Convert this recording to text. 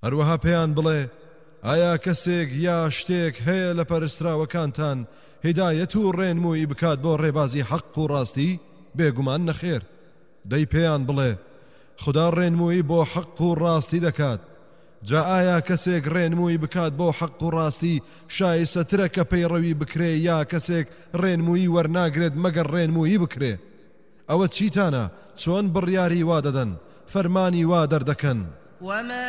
هەروەها پێیان بڵێ ئایا کەسێک یا شتێک هەیە لە پەرستراوەکانتان هیدایەت و ڕێنمووی بکات بۆ ڕێبازی حەق و ڕاستی؟ بێگومان نەخێر. دەی پێیان بڵێ خدا ڕێنمووی بۆ حەق و ڕاستی دەکات. جا ئایا کەسێک ڕێنمووی بکات بۆ حەق و ڕاستی شایستەترە کە پەیڕەوی بکرێ یا کەسێک ڕێنمووی وەرناگرێت مەگەر ڕێنمووی بکرێ؟ ئەوە چیتانە؟ چۆن بڕیاری وا دەدەن، فەرمانی وا دەردەکەن؟